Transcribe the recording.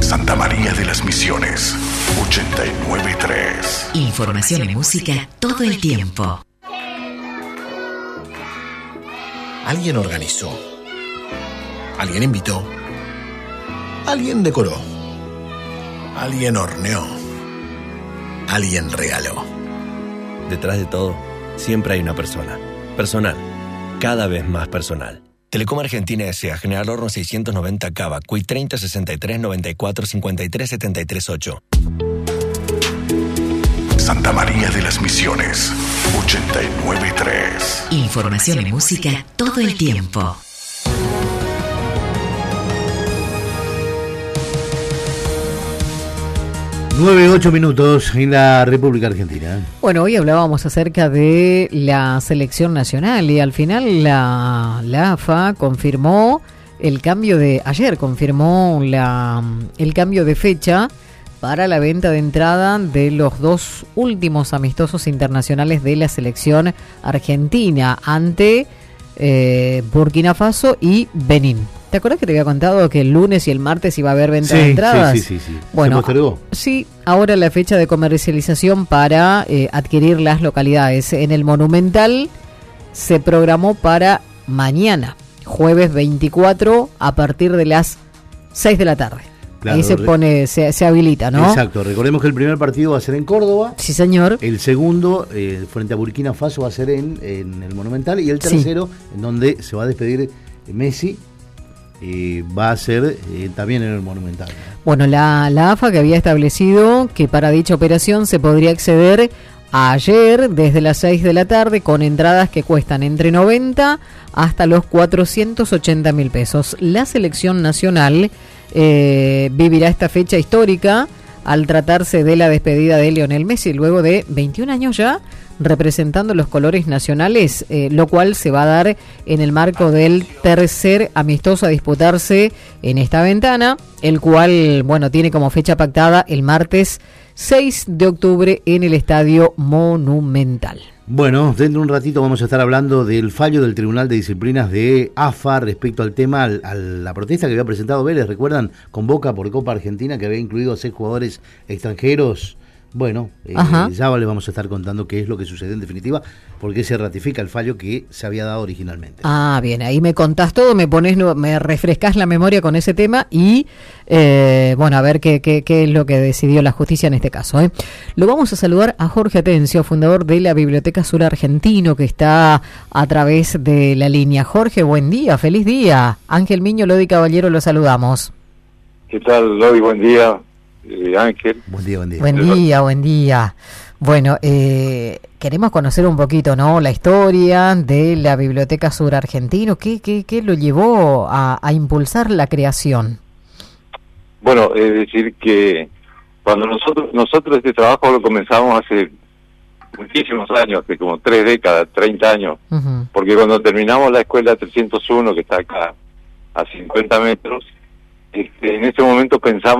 Santa María de las Misiones, 89.3. Información y música todo el tiempo. Alguien organizó. Alguien invitó. Alguien decoró. Alguien horneó. Alguien regaló. Detrás de todo, siempre hay una persona. Personal. Cada vez más personal. Telecom Argentina S.A. General Horno 690 Cava, CUI 30 63 94 53 73 8. Santa María de las Misiones, 89.3. Información y música todo el tiempo. 9:08 minutos en la República Argentina. Bueno, hoy hablábamos acerca de la selección nacional y al final la AFA confirmó el cambio de el cambio de fecha para la venta de entrada de los dos últimos amistosos internacionales de la selección argentina ante Burkina Faso y Benín. ¿Te acuerdas que te había contado que el lunes y el martes iba a haber venta de entradas? Sí. Bueno, ¿se postergó? Sí, ahora la fecha de comercialización para adquirir las localidades en el Monumental se programó para mañana, jueves 24, a partir de las 6 de la tarde. Claro, ahí se habilita, ¿no? Exacto, recordemos que el primer partido va a ser en Córdoba. Sí, señor. El segundo, frente a Burkina Faso, va a ser en el Monumental. Y el tercero, en donde se va a despedir Messi, va a ser también en el Monumental. Bueno, la AFA que había establecido que para dicha operación se podría acceder ayer desde las 6 de la tarde con entradas que cuestan entre 90 hasta los 480.000 pesos. La selección nacional vivirá esta fecha histórica al tratarse de la despedida de Lionel Messi luego de 21 años ya representando los colores nacionales, lo cual se va a dar en el marco del tercer amistoso a disputarse en esta ventana, el cual, bueno, tiene como fecha pactada el martes 6 de octubre en el Estadio Monumental. Bueno, dentro de un ratito vamos a estar hablando del fallo del Tribunal de Disciplinas de AFA respecto al tema, a la protesta que había presentado Vélez, ¿recuerdan? Con Boca por Copa Argentina, que había incluido a 6 jugadores extranjeros. Bueno, ya les vamos a estar contando qué es lo que sucede en definitiva, porque se ratifica el fallo que se había dado originalmente. Ah, bien, ahí me contás todo, me refrescás la memoria con ese tema y, bueno, a ver qué es lo que decidió la justicia en este caso. Lo vamos a saludar a Jorge Atencio, fundador de la Biblioteca Sur Argentino, que está a través de la línea. Jorge, buen día, feliz día. Ángel Miño, Lodi Caballero, lo saludamos. ¿Qué tal, Lodi? Buen día. Ángel. Buen día. Buen día. Bueno, queremos conocer un poquito, ¿no? La historia de la Biblioteca Sur Argentino. ¿Qué lo llevó a impulsar la creación? Bueno, es decir que cuando nosotros este trabajo lo comenzamos hace muchísimos años, hace como 3 décadas, 30 años, porque cuando terminamos la escuela 301, que está acá a 50 metros, en ese momento pensamos